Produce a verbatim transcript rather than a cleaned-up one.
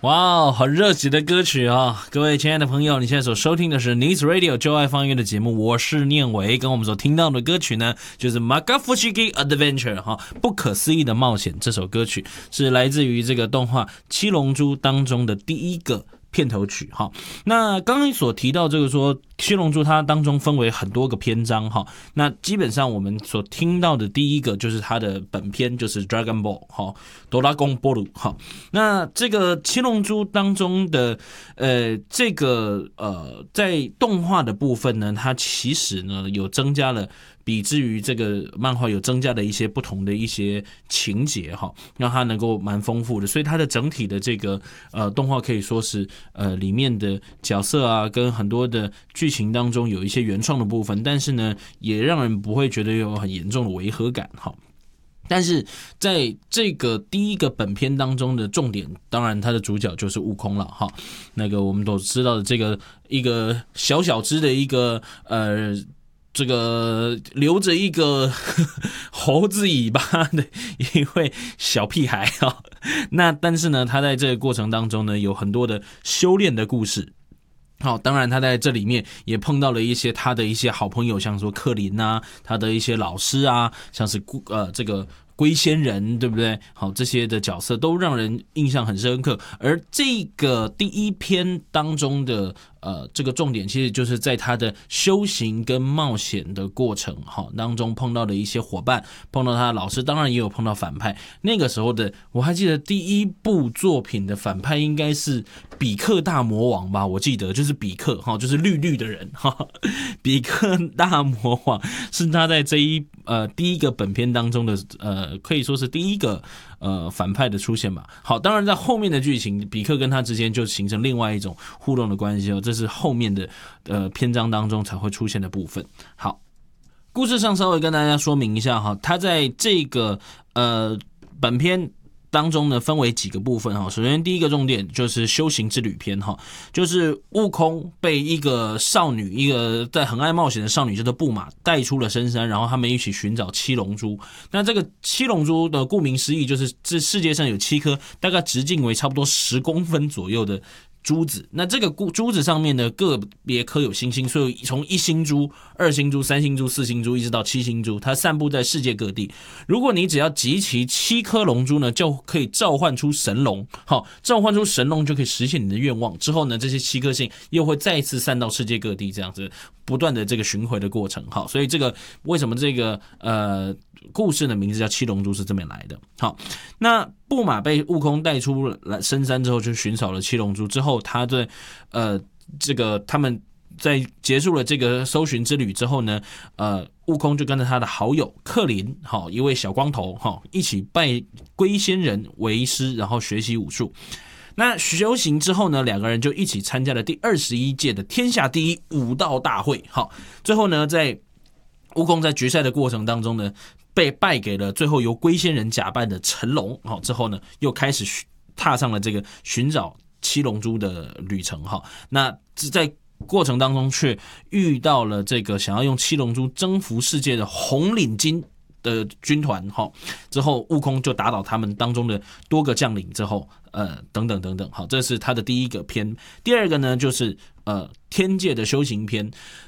哇，很热血的歌曲啊！各位亲爱的朋友，你现在所收听的是 Needs Radio 就爱放音乐的节目，我是念伟。跟我们所听到的歌曲呢，就是 Makafushigi Adventure 哈，不可思议的冒险。这首歌曲是来自于这个动画《七龙珠》当中的第一个片头曲哈。那刚刚所提到这个说七龙珠它当中分为很多个篇章哈，那基本上我们所听到的第一个就是它的本篇就是 Dragon Ball 哈，哆啦 A 梦哈。那这个七龙珠当中的呃这个呃在动画的部分呢，它其实呢有增加了。比之于这个漫画有增加的一些不同的一些情节哈，让它能够蛮丰富的，所以它的整体的这个呃动画可以说是呃里面的角色啊跟很多的剧情当中有一些原创的部分，但是呢也让人不会觉得有很严重的违和感哈。但是在这个第一个本片当中的重点，当然它的主角就是悟空了哈。那个我们都知道的这个一个小小只的一个呃。这个留着一个呵呵猴子尾巴的一位小屁孩啊，那但是呢，他在这个过程当中呢，有很多的修炼的故事。好，当然他在这里面也碰到了一些他的一些好朋友，像说克林啊，他的一些老师啊，像是呃这个。龟仙人对不对？好，这些的角色都让人印象很深刻。而这个第一篇当中的呃这个重点，其实就是在他的修行跟冒险的过程哈当中碰到的一些伙伴，碰到他的老师，当然也有碰到反派。那个时候的我还记得第一部作品的反派应该是比克大魔王吧，我记得就是比克哈，就是绿绿的人哈。比克大魔王是他在这一呃第一个本片当中的呃。可以说是第一个呃反派的出现吧。好，当然在后面的剧情，比克跟他之间就形成另外一种互动的关系哦，这是后面的呃篇章当中才会出现的部分。好，故事上稍微跟大家说明一下哈，他在这个呃本片。当中呢分为几个部分哈，首先第一个重点就是修行之旅篇哈，就是悟空被一个少女，一个在很爱冒险的少女叫做布玛带出了深山，然后他们一起寻找七龙珠。那这个七龙珠的顾名思义就是这世界上有七颗大概直径为差不多十公分左右的珠子，那这个珠子上面呢个别刻有星星，所以从一星珠、二星珠、三星珠、四星珠一直到七星珠，它散布在世界各地。如果你只要集齐七颗龙珠呢，就可以召唤出神龙。好，召唤出神龙就可以实现你的愿望。之后呢，这些七颗星又会再一次散到世界各地，这样子不断的这个巡回的过程。好，所以这个为什么这个呃故事的名字叫七龙珠是这么来的。好，那布玛被悟空带出了深山之后，就寻找了七龙珠之后，他对呃这个他们在结束了这个搜寻之旅之后呢，呃悟空就跟着他的好友克林，好一位小光头，好一起拜龟仙人为师，然后学习武术。那修行之后呢，两个人就一起参加了第二十一届的天下第一武道大会。好，最后呢，在悟空在决赛的过程当中呢，被败给了最后由龟仙人假扮的成龙。好，之后呢，又开始踏上了这个寻找七龙珠的旅程。好，那在过程当中却遇到了这个想要用七龙珠征服世界的红领巾的军团。好，之后悟空就打倒他们当中的多个将领之后，呃，等等等等。好，这是他的第一个篇。第二个呢，就是呃天界的修行篇。